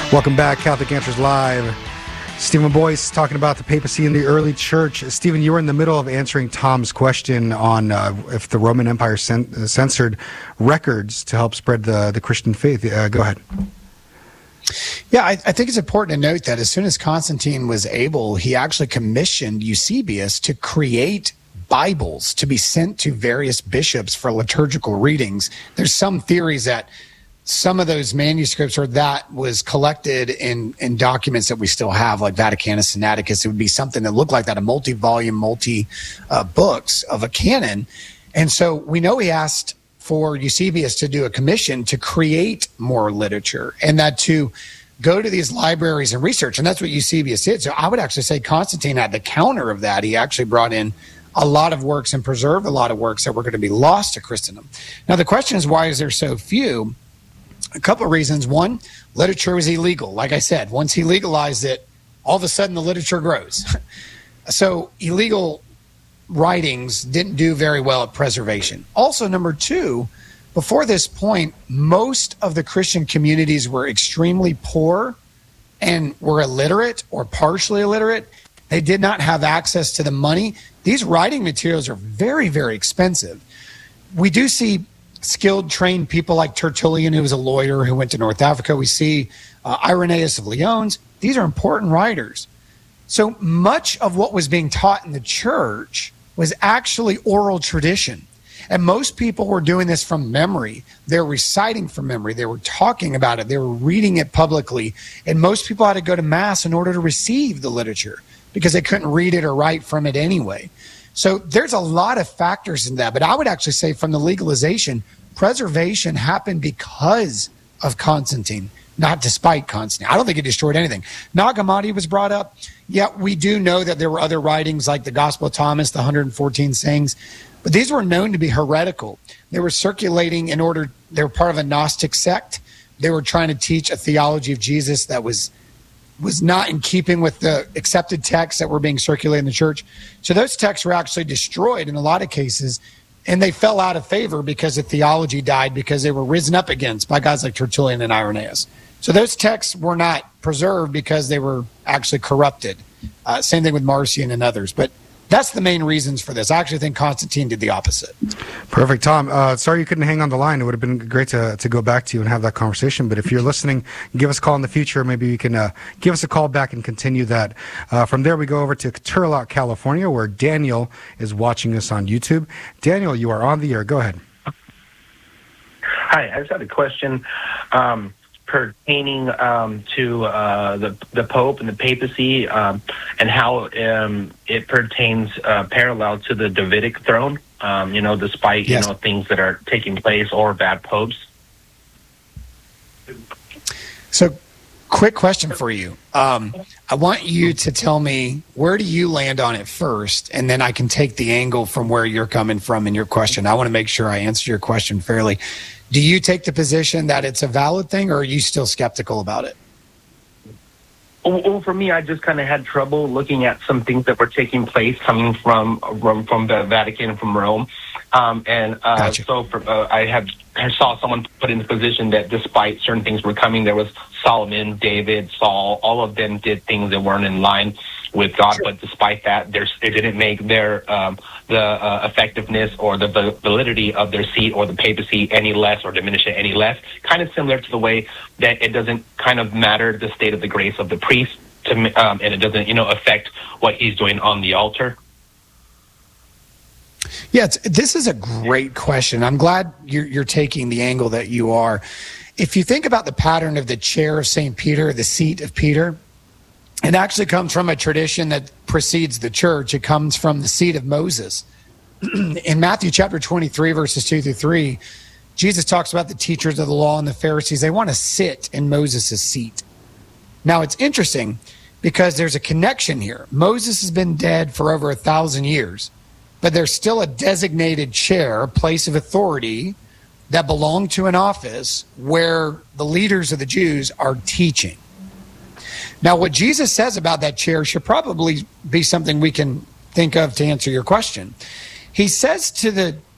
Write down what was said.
Welcome back, Catholic Answers Live. Stephen Boyce talking about the papacy in the early church. Stephen, you were in the middle of answering Tom's question on if the Roman Empire censored records to help spread the Christian faith. Go ahead. Yeah, I think it's important to note that as soon as Constantine was able, he actually commissioned Eusebius to create Bibles to be sent to various bishops for liturgical readings. There's some theories that some of those manuscripts or that was collected in documents that we still have, like Vaticanus Sinaiticus. It would be something that looked like that, a multi-volume, books of a canon. And so we know he asked for Eusebius to do a commission to create more literature and that to go to these libraries and research. And that's what Eusebius did. So I would actually say Constantine at the counter of that, he actually brought in a lot of works and preserved a lot of works that were going to be lost to Christendom. Now, the question is, why is there so few? A couple of reasons. One, literature was illegal. Like I said, once he legalized it, all of a sudden the literature grows. So illegal writings didn't do very well at preservation. Also, number two, before this point, most of the Christian communities were extremely poor and were illiterate or partially illiterate. They did not have access to the money. These writing materials are very, very expensive. We do see skilled, trained people like Tertullian, who was a lawyer who went to North Africa. We see Irenaeus of Lyons. These are important writers. So much of what was being taught in the church was actually oral tradition. And most people were doing this from memory. They're reciting from memory. They were talking about it. They were reading it publicly. And most people had to go to Mass in order to receive the literature because they couldn't read it or write from it anyway. So there's a lot of factors in that. But I would actually say from the legalization, preservation happened because of Constantine, not despite Constantine. I don't think it destroyed anything. Nag Hammadi was brought up. Yeah, we do know that there were other writings like the Gospel of Thomas, the 114 sayings, but these were known to be heretical. They were circulating they were part of a Gnostic sect. They were trying to teach a theology of Jesus that was not in keeping with the accepted texts that were being circulated in the church. So those texts were actually destroyed in a lot of cases, and they fell out of favor because the theology died because they were risen up against by guys like Tertullian and Irenaeus. So those texts were not preserved because they were actually corrupted. Same thing with Marcion and others. But that's the main reasons for this. I actually think Constantine did the opposite. Perfect. Tom, sorry you couldn't hang on the line. It would have been great to go back to you and have that conversation. But if you're listening, give us a call in the future. Maybe you can give us a call back and continue that. From there, we go over to Turlock, California, where Daniel is watching us on YouTube. Daniel, you are on the air. Go ahead. Hi, I just had a question pertaining to the Pope and the papacy and how it pertains parallel to the Davidic throne, despite, Yes. things that are taking place or bad popes. So quick question for you. I want you to tell me, where do you land on it first? And then I can take the angle from where you're coming from in your question. I want to make sure I answer your question fairly. Do you take the position that it's a valid thing, or are you still skeptical about it? Well, for me, I just kind of had trouble looking at some things that were taking place coming from the Vatican and from Rome. Gotcha. I saw someone put in the position that despite certain things were coming, there was Solomon, David, Saul, all of them did things that weren't in line with God. Sure. But despite that, it didn't make their the effectiveness or the validity of their seat or the papacy any less or diminish it any less. Kind of similar to the way that it doesn't kind of matter the state of the grace of the priest, and it doesn't affect what he's doing on the altar. Yeah, this is a great question. I'm glad you're taking the angle that you are. If you think about the pattern of the chair of St. Peter, the seat of Peter, it actually comes from a tradition that precedes the church. It comes from the seat of Moses. In Matthew chapter 23, verses 2-3, Jesus talks about the teachers of the law and the Pharisees. They want to sit in Moses' seat. Now, it's interesting because there's a connection here. Moses has been dead for over 1,000 years, but there's still a designated chair, a place of authority that belonged to an office where the leaders of the Jews are teaching. Now, what Jesus says about that chair should probably be something we can think of to answer your question. He says to the